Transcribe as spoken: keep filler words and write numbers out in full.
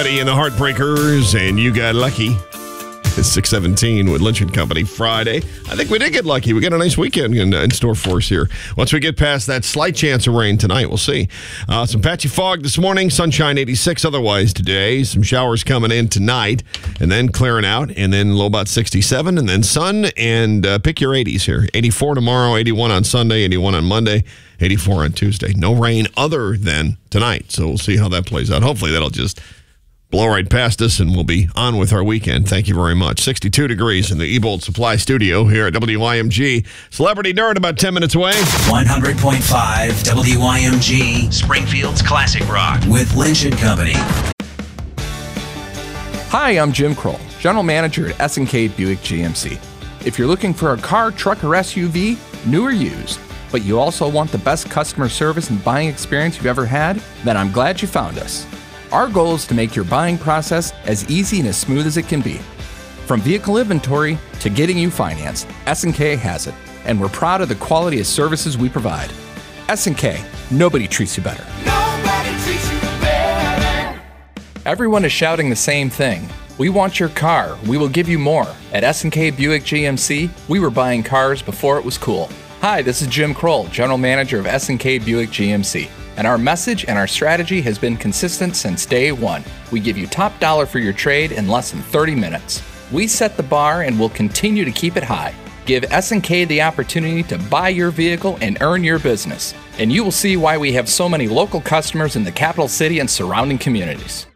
And the Heartbreakers, and you got lucky. It's six seventeen with Lynch and Company Friday. I think we did get lucky. We got a nice weekend in, in store for us here. Once we get past that slight chance of rain tonight, we'll see. Uh, some patchy fog this morning, sunshine eighty-six otherwise today. Some showers coming in tonight, and then clearing out, and then low about sixty-seven, and then sun, and uh, pick your eighties here. eighty-four tomorrow, eighty-one on Sunday, eighty-one on Monday, eighty-four on Tuesday. No rain other than tonight, so we'll see how that plays out. Hopefully that'll just blow right past us, and we'll be on with our weekend. Thank you very much. sixty-two degrees in the Ebold Supply Studio here at W I M G. Celebrity Nerd about ten minutes away. one hundred point five W I M G, Springfield's Classic Rock with Lynch and Company. Hi, I'm Jim Kroll, General Manager at S and K Buick G M C. If you're looking for a car, truck, or S U V, new or used, but you also want the best customer service and buying experience you've ever had, then I'm glad you found us. Our goal is to make your buying process as easy and as smooth as it can be. From vehicle inventory to getting you financed, S and K has it, and we're proud of the quality of services we provide. S and K, nobody treats you better. Nobody treats you better. Everyone is shouting the same thing. We want your car. We will give you more. At S and K Buick G M C, we were buying cars before it was cool. Hi, this is Jim Kroll, General Manager of S and K Buick G M C. And our message and our strategy has been consistent since day one. We give you top dollar for your trade in less than thirty minutes. We set the bar and will continue to keep it high. Give S and K the opportunity to buy your vehicle and earn your business. And you will see why we have so many local customers in the capital city and surrounding communities.